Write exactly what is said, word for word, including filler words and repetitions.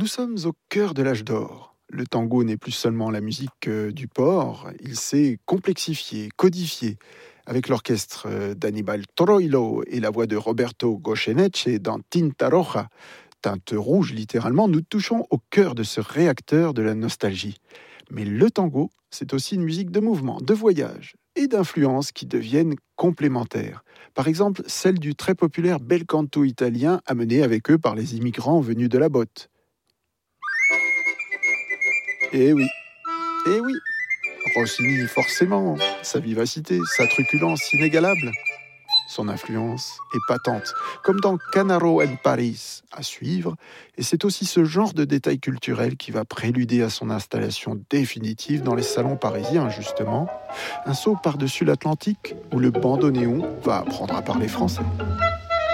Nous sommes au cœur de l'âge d'or. Le tango n'est plus seulement la musique euh, du port, il s'est complexifié, codifié. Avec l'orchestre euh, d'Annibal Troilo et la voix de Roberto Goyeneche dans Tinta Roja, teinte rouge littéralement, nous touchons au cœur de ce réacteur de la nostalgie. Mais le tango, c'est aussi une musique de mouvement, de voyage et d'influences qui deviennent complémentaires. Par exemple, celle du très populaire bel canto italien amené avec eux par les immigrants venus de la botte. Eh oui, eh oui, Rossini, forcément, sa vivacité, sa truculence inégalable, son influence est patente, comme dans Canaro en Paris, à suivre, et c'est aussi ce genre de détail culturel qui va préluder à son installation définitive dans les salons parisiens, justement, un saut par-dessus l'Atlantique où le bandoneon va apprendre à parler français.